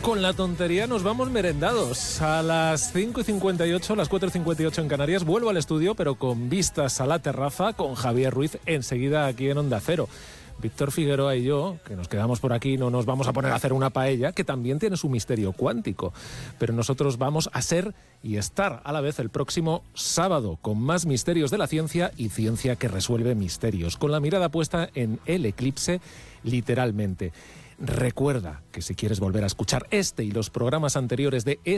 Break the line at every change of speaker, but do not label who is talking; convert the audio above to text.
con la tontería nos vamos merendados. A las 5:58, las 4:58 en Canarias, vuelvo al estudio, pero con vistas a la terraza, con Javier Ruiz, enseguida aquí en Onda Cero. Víctor Figueroa y yo, que nos quedamos por aquí, no nos vamos a poner a hacer una paella, que también tiene su misterio cuántico. Pero nosotros vamos a ser y estar a la vez el próximo sábado, con más misterios de la ciencia y ciencia que resuelve misterios, con la mirada puesta en el eclipse, literalmente. Recuerda que si quieres volver a escuchar este y los programas anteriores de